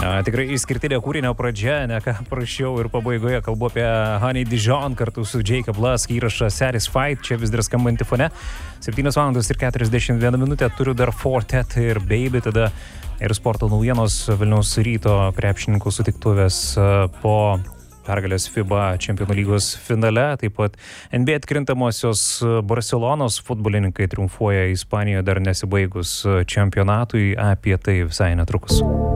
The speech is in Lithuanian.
Tikrai išskirtinė kūrinio pradžia, ne ką prašiau ir pabaigoje kalbu apie Honey Dijon kartu su Jacob Lusk įrašą Satisfied, čia vis dar skambanti fone. 7:41 turiu dar Fortet ir Baby, tada ir sporto naujienos Vilniaus Ryto krepšininkų sutiktuvės po pergalės FIBA Čempionų lygos finale, taip pat NBA atkrintamosios Barcelonos futbolininkai triumfuoja Ispanijoje dar nesibaigus čempionatui, apie tai visai netrukus.